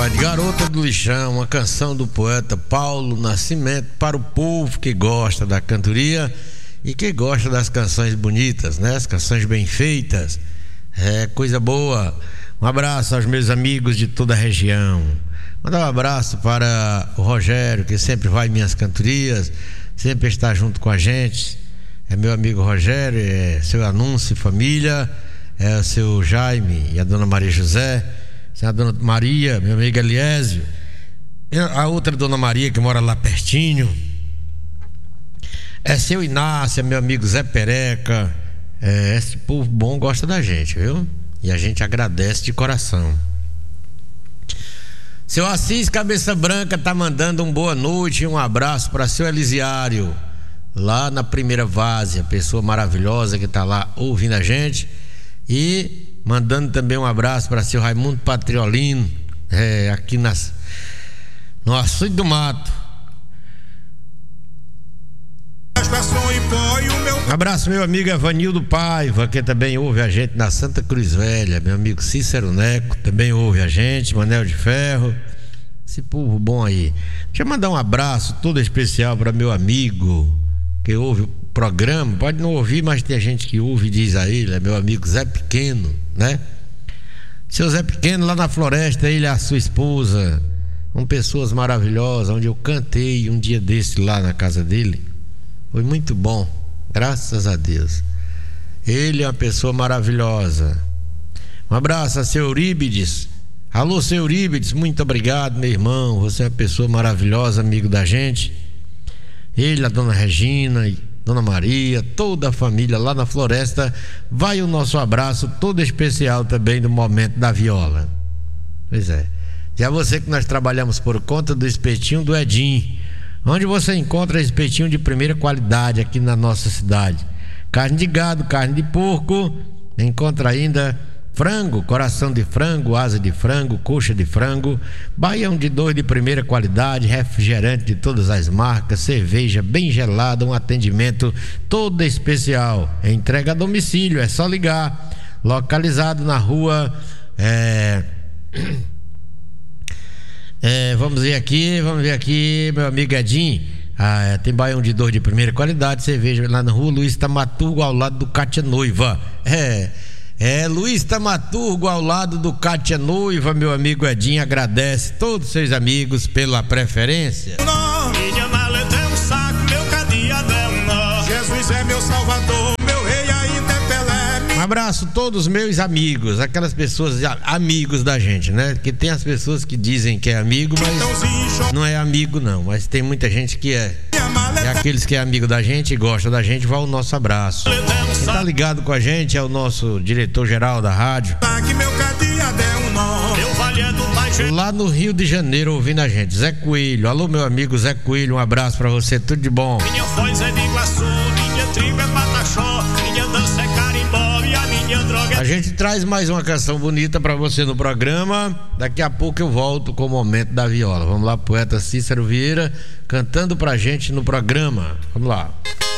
Garota do Lixão, uma canção do poeta Paulo Nascimento para o povo que gosta da cantoria e que gosta das canções bonitas, né? As canções bem feitas, coisa boa. Um abraço aos meus amigos de toda a região. Mandar um abraço para o Rogério, que sempre vai em minhas cantorias, sempre está junto com a gente. É meu amigo Rogério, é seu Anúncio e família, é o seu Jaime e a dona Maria José, a dona Maria, meu amigo Eliésio, a outra dona Maria que mora lá pertinho, é seu Inácio, meu amigo Zé Pereca. Esse povo bom gosta da gente, viu? E a gente agradece de coração. Seu Assis Cabeça Branca tá mandando um boa noite e um abraço para seu Elisiário, lá na Primeira Várzea, pessoa maravilhosa que tá lá ouvindo a gente. E mandando também um abraço para seu Raimundo Patriolino, aqui no Açude do Mato. Um abraço meu amigo Evanildo Paiva, que também ouve a gente na Santa Cruz Velha. Meu amigo Cícero Neco também ouve a gente, Manel de Ferro, esse povo bom aí. Deixa eu mandar um abraço todo especial para meu amigo que ouve o programa, pode não ouvir, mas tem gente que ouve e diz a ele, é meu amigo Zé Pequeno, né? Seu Zé Pequeno lá na floresta, ele e a sua esposa, são pessoas maravilhosas, onde eu cantei um dia desse lá na casa dele, foi muito bom, graças a Deus. Ele é uma pessoa maravilhosa. Um abraço a seu Euríbides. Alô, seu Euríbides, muito obrigado, meu irmão, você é uma pessoa maravilhosa, amigo da gente. Ele, a dona Regina e dona Maria, toda a família lá na floresta, vai o nosso abraço todo especial também do Momento da Viola. Pois é. E a você que nós trabalhamos por conta do espetinho do Edim, onde você encontra espetinho de primeira qualidade aqui na nossa cidade. Carne de gado, carne de porco, encontra ainda frango, coração de frango, asa de frango, coxa de frango, baião de dois de primeira qualidade, refrigerante de todas as marcas, cerveja bem gelada, um atendimento todo especial. Entrega a domicílio, é só ligar. Localizado na rua vamos ver aqui, meu amigo Edim. Tem baião de dois de primeira qualidade, cerveja lá na rua Luiz Tamaturgo, ao lado do Cátia Noiva. Luiz Tamaturgo, ao lado do Cátia Noiva, meu amigo Edinho, agradece todos os seus amigos pela preferência. Minha maleta é um saco, meu cadeado é um nó. Jesus é meu salvador, meu rei ainda é Pelé. Um abraço a todos os meus amigos, aquelas pessoas amigos da gente, né? Que tem as pessoas que dizem que é amigo, mas não é amigo não, mas tem muita gente que é. E aqueles que é amigo da gente e gosta da gente, vai o nosso abraço. Quem tá ligado com a gente é o nosso diretor-geral da rádio, lá no Rio de Janeiro, ouvindo a gente, Zé Coelho. Alô, meu amigo Zé Coelho, um abraço pra você, tudo de bom. Minha voz é de Iguaçu, minha tribo é pataxó, minha dança é carimbó e a minha droga é... A gente traz mais uma canção bonita pra você no programa. Daqui a pouco eu volto com o Momento da Viola. Vamos lá, poeta Cícero Vieira cantando pra gente no programa. Vamos lá.